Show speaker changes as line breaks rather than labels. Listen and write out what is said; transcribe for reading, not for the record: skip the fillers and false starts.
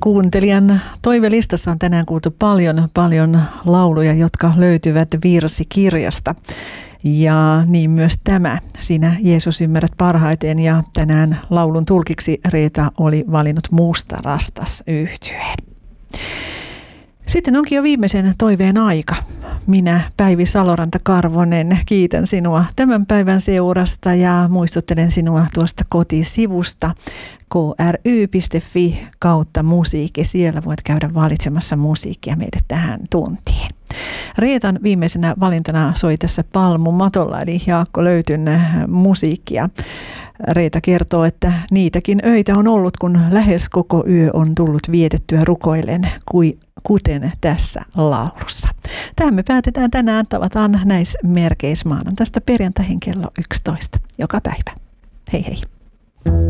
Kuuntelijan toivelistassa on tänään kuultu paljon lauluja, jotka löytyvät virsikirjasta. Ja niin myös tämä, sinä Jeesus ymmärrät parhaiten, ja tänään laulun tulkiksi Reeta oli valinnut Musta rastas -yhtyeen. Sitten onkin jo viimeisen toiveen aika. Minä, Päivi Saloranta-Karvonen, kiitän sinua tämän päivän seurasta ja muistuttelen sinua tuosta kotisivusta kry.fi/musiikki. Siellä voit käydä valitsemassa musiikkia meille tähän tuntiin. Reetan viimeisenä valintana soi tässä Palmumatolla, eli Jaakko Löytyn musiikkia. Reeta kertoo, että niitäkin öitä on ollut, kun lähes koko yö on tullut vietettyä rukoillen, kuten tässä laulussa. Tähän me päätetään tänään. Tavataan näissä merkeissä maanantaista perjantaihin kello 11 joka päivä. Hei hei!